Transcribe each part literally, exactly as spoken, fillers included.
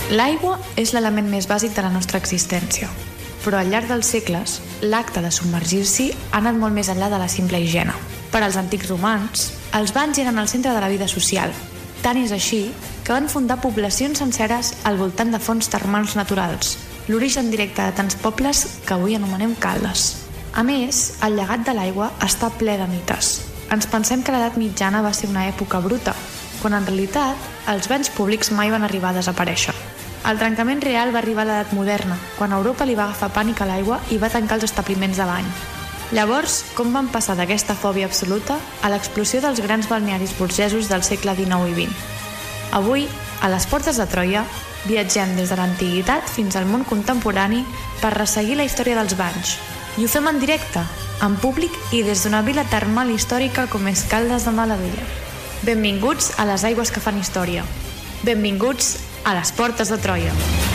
L'aigua és l'element més bàsic de la nostra existència, però al llarg dels segles, l'acte de submergir-s'hi ha anat molt més enllà de la simple higiene. Per als antics romans, els banys eren el centre de la vida social. Tant és així que van fundar poblacions senceres al voltant de fonts termals naturals, l'origen directe de tants pobles que avui anomenem Caldes. A més, el llegat de l'aigua està ple de mites. Ens pensem que l'edat mitjana va ser una època bruta, quan en realitat els banys públics mai van arribar a desaparèixer. El trencament real va arribar a l'edat moderna, quan Europa li va agafar pànic a l'aigua i va tancar els establiments de bany. Llavors, com van passar d'aquesta fòbia absoluta a l'explosió dels grans balnearis burgesos del segle dinou i vint? Avui, a les portes de Troia, viatgem des de l'antiguitat fins al món contemporani per resseguir la història dels banys. I ho fem en directe, en públic i des d'una vila termal històrica com és Caldes de Malavella. Benvinguts a les aigües que fan història. Benvinguts a les portes de Troia.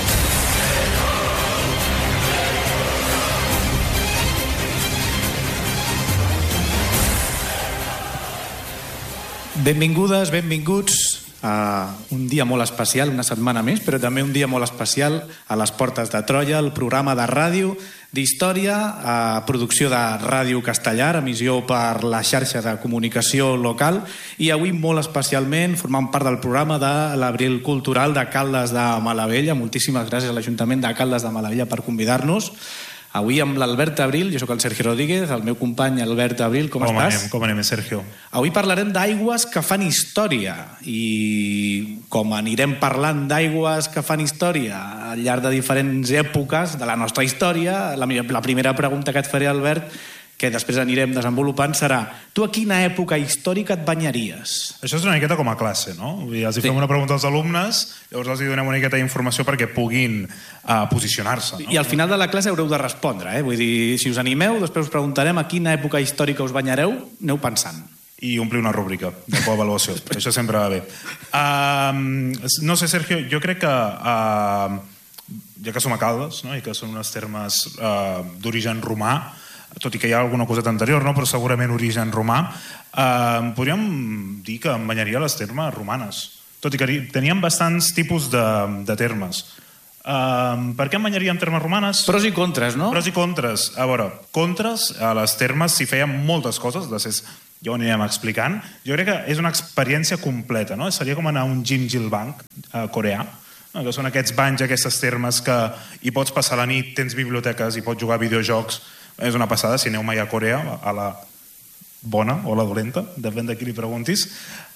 Benvingudes, benvinguts a un dia molt especial, una setmana més, però també un dia molt especial a les portes de Troia, el programa de ràdio d'història, a producció de Ràdio Castellar, emissió per la xarxa de comunicació local, i avui molt especialment formant part del programa de l'Abril Cultural de Caldes de Malavella. Moltíssimes gràcies a l'Ajuntament de Caldes de Malavella per convidar-nos. Avui amb l'Albert Abril, jo sóc el Sergio Rodríguez, el meu company Albert Abril, com, com estàs? Anem, com anem, Sergio? Avui parlarem d'aigües que fan història, i com anirem parlant d'aigües que fan història al llarg de diferents èpoques de la nostra història, la, la primera pregunta que et faré, Albert, que després anirem desenvolupant, serà: tu a quina època històrica et banyaries? Això és una miqueta com a classe, no? Vull dir, els hi fem sí. una pregunta als alumnes, llavors els hi donem una miqueta d'informació perquè puguin uh, posicionar-se, no? I al final de la classe haureu de respondre, eh? Vull dir, si us animeu, després us preguntarem a quina època històrica us banyareu, aneu pensant. I omplir una rúbrica de coavaluació. Això sempre va bé. Uh, no sé, Sergio, jo crec que... Uh, ja que som a Caldes, no? I que són uns termes uh, d'origen romà, tot i que hi ha alguna coseta anterior, no? Però segurament origen romà, eh, podríem dir que em banyaria les termes romanes, tot i que teníem bastants tipus de, de termes. Eh, per què em banyaria en termes romanes? Pros i contres, no? Pros i contres. A veure, contres, a les termes s'hi feien moltes coses, després ja ho anirem explicant. Jo crec que és una experiència completa, no? Seria com anar a un Jimjilbang eh, coreà, no? Que són aquests banys, aquestes termes que hi pots passar la nit, tens biblioteques, hi pots jugar a videojocs. És una passada, si aneu mai a Corea, a la bona o la dolenta, depèn de qui li preguntis.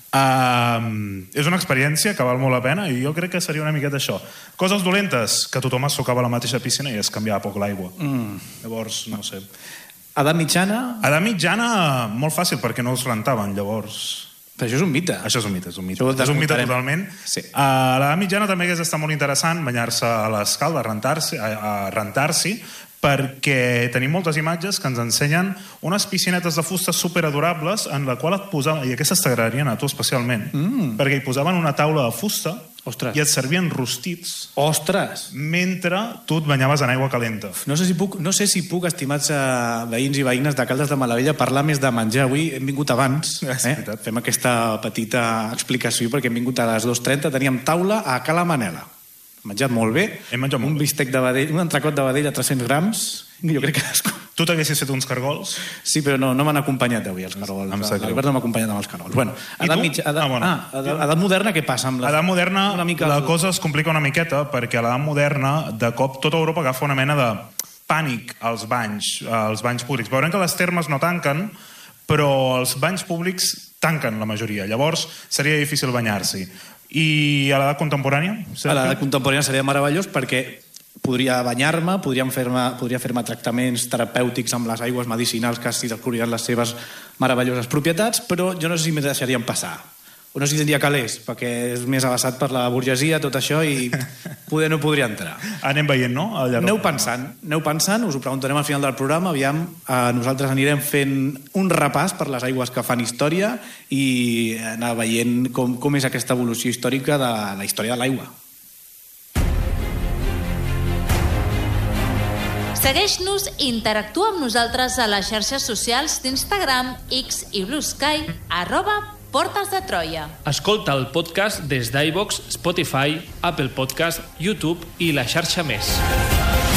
Uh, és una experiència que val molt la pena i jo crec que seria una miqueta això. Coses dolentes, que tothom es socava a la mateixa piscina i es canviava poc l'aigua. Mm. Llavors, no sé. Edat mitjana? Edat mitjana, molt fàcil, perquè no es rentaven, llavors... Però això és un mite. Això és un mite, és un mite. Això és un mite totalment. Sí. A l'edat mitjana també hagués estat molt interessant banyar-se a l'escalda, a rentar-s'hi, a rentar-s'hi, perquè tenim moltes imatges que ens ensenyen unes piscinetes de fusta superadorables en la qual et posaven, i aquestes t'agradarien a tu especialment, mm. perquè hi posaven una taula de fusta. Ostres. I et servien rostits. Ostres! Mentre tu et banyaves en aigua calenta. No sé si puc, no sé si puc estimats eh, veïns i veïnes de Caldes de Malavella, parlar més de menjar. Avui hem vingut abans, eh? Fem aquesta petita explicació perquè hem vingut a les dues trenta, teníem taula a Cala Manela. Hem menjat molt bé. Hem menjat molt un bistec de vedell, un entrecot de vedell a tres-cents grams. Jo crec que... Tu t'haguessis fet uns cargols? Sí, però no, no m'han acompanyat avui els cargols. L'Albert no m'ha acompanyat amb els cargols. Bueno, edat, mitja, edat, ah, bueno. ah, edat, edat moderna, què passa? Amb les... Edat moderna, mica... la cosa es complica una miqueta, perquè a l'edat moderna, de cop, tota Europa agafa una mena de pànic als banys, als banys públics. Veurem que les termes no tanquen, però els banys públics tanquen la majoria. Llavors, seria difícil banyar-s'hi. I a l'edat contemporània? A l'edat contemporània seria meravellós perquè podria banyar-me, podria fer-me podria fer-me tractaments terapèutics amb les aigües medicinals que s'hi descobriran les seves meravelloses propietats, però jo no sé si m'hi deixarien passar. O no sé si tindria calés, perquè és més avançat per la burgesia, tot això, i poder no podria entrar. Anem veient, no? Aneu pensant, aneu pensant, us ho preguntarem al final del programa, aviam, eh, nosaltres anirem fent un repàs per les aigües que fan història i anar veient com, com és aquesta evolució històrica de la història de l'aigua. Segueix-nos i interactua amb nosaltres a les xarxes socials d'Instagram, X i Blue Sky, arroba Portes de Troia. Escolta el podcast des d'iVoox, Spotify, Apple Podcast, YouTube i la xarxa més.